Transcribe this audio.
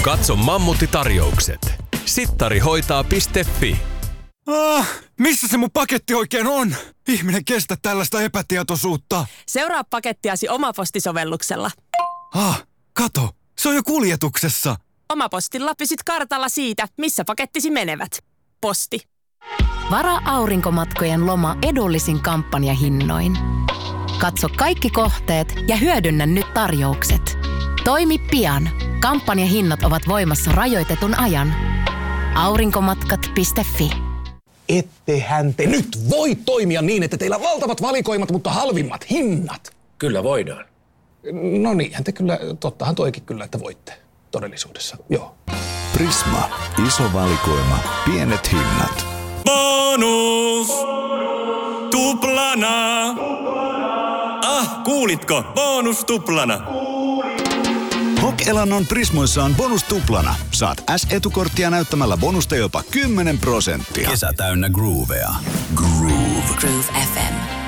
Katso Mammutti-tarjoukset. Sittarihoitaa.fi. Missä se mun paketti oikein on? Ihminen kestä tällaista epätietoisuutta. Seuraa pakettiasi Omaposti-sovelluksella. Kato, se on jo kuljetuksessa. Omapostilla pysyt kartalla siitä, missä pakettisi menevät. Posti. Varaa aurinkomatkojen loma edullisin kampanjahinnoin. Katso kaikki kohteet ja hyödynnä nyt tarjoukset. Toimi pian. Kampanjahinnat ovat voimassa rajoitetun ajan. Aurinkomatkat.fi. Ettehän te nyt voi toimia niin, että teillä on valtavat valikoimat, mutta halvimmat hinnat. Kyllä voidaan. No niinhän te kyllä, tottahan toikin kyllä, että voitte todellisuudessa, joo. Prisma. Iso valikoima. Pienet hinnat. Bonus! Tuplana! Kuulitko? Bonus tuplana! Hok-elannon Prismoissa on bonus tuplana. Saat S-etukorttia näyttämällä bonusta jopa 10%. Kesä täynnä groovea. Groove. Groove FM.